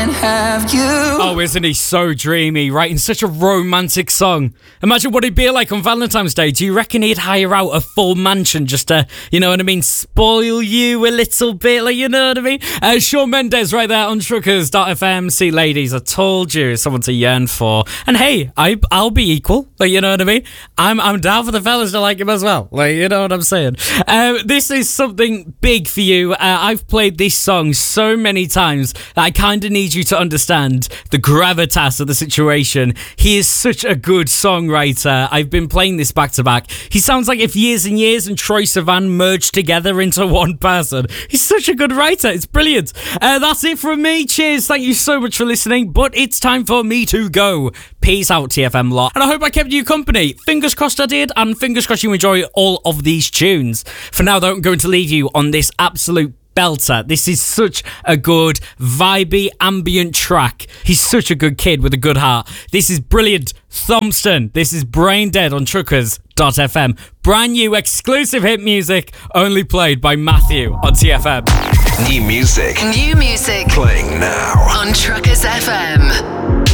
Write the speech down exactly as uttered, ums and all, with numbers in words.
Have you. Oh, isn't he so dreamy, writing such a romantic song? Imagine what it'd be like on Valentine's Day. Do you reckon he'd hire out a full mansion just to, you know what I mean, spoil you a little bit, like, you know what I mean? Uh, Shawn Mendes right there on truckers dot f m. See, ladies, I told you, someone to yearn for. And hey, I, I'll be equal, like, you know what I mean? I'm I'm down for the fellas to like him as well, like, you know what I'm saying? Uh, this is something big for you. Uh, I've played this song so many times that I kind of need you to understand the gravitas of the situation. He is such a good songwriter. I've been playing this back to back. He sounds like if Years and Years and Troye Sivan merged together into one person. He's such a good writer. It's brilliant. Uh, that's it from me. Cheers. Thank you so much for listening. But it's time for me to go. Peace out, T F M lot. And I hope I kept you company. Fingers crossed I did. And fingers crossed you enjoy all of these tunes. For now, though, I'm going to leave you on this absolute belter. This is such a good, vibey, ambient track. He's such a good kid with a good heart. This is brilliant. Thompson. This is Brain Dead on truckers dot f m. Brand new exclusive hit music, only played by Matthew on T F M. New music. New music. Playing now On Truckers F M.